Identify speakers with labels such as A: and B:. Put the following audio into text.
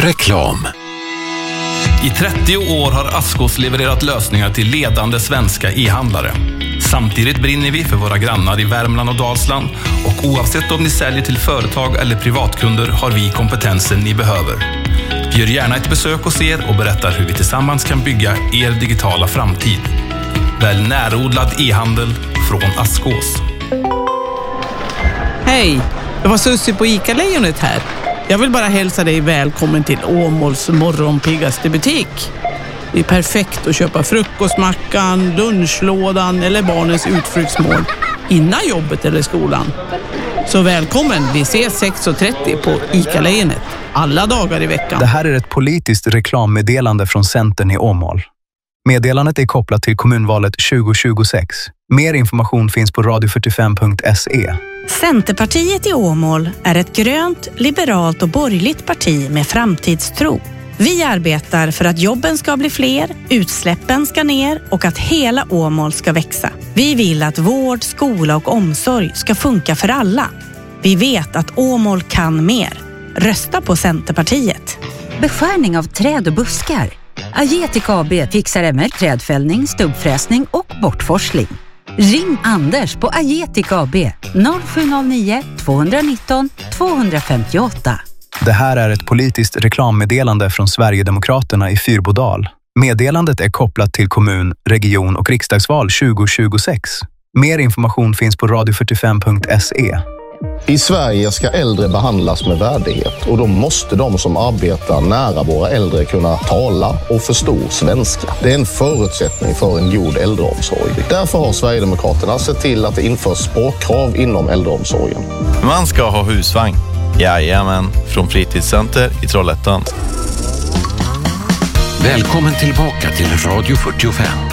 A: Reklam.
B: I 30 år har Askås levererat lösningar till ledande svenska e-handlare. Samtidigt brinner vi för våra grannar i Värmland och Dalsland, och oavsett om ni säljer till företag eller privatkunder har vi kompetensen ni behöver. Vi gör gärna ett besök hos er och berättar hur vi tillsammans kan bygga er digitala framtid. Välj närodlad e-handel från Askås.
C: Hej, det var Sussi på ICA-lejonet här. Jag vill bara hälsa dig välkommen till Åmåls morgonpiggaste butik. Det är perfekt att köpa frukostmackan, lunchlådan eller barnens utflyktsmål innan jobbet eller skolan. Så välkommen, vi ses 6:30 på ICA-lejonet alla dagar i veckan.
D: Det här är ett politiskt reklammeddelande från Centern i Åmål. Meddelandet är kopplat till kommunvalet 2026. Mer information finns på radio45.se.
E: Centerpartiet i Åmål är ett grönt, liberalt och borgerligt parti med framtidstro. Vi arbetar för att jobben ska bli fler, utsläppen ska ner och att hela Åmål ska växa. Vi vill att vård, skola och omsorg ska funka för alla. Vi vet att Åmål kan mer. Rösta på Centerpartiet.
F: Beskärning av träd och buskar. Agetic AB fixar även trädfällning, stubbfräsning och bortforsling. Ring Anders på Agetic AB 0709 219 258.
D: Det här är ett politiskt reklammeddelande från Sverigedemokraterna i Fyrbodal. Meddelandet är kopplat till kommun-, region- och riksdagsval 2026. Mer information finns på radio45.se.
G: I Sverige ska äldre behandlas med värdighet, och då måste de som arbetar nära våra äldre kunna tala och förstå svenska. Det är en förutsättning för en god äldreomsorg. Därför har Sverigedemokraterna sett till att det införs språkkrav inom äldreomsorgen.
H: Man ska ha husvagn. Jajamän, från Fritidscenter i Trollhättan.
A: Välkommen tillbaka till Radio 45.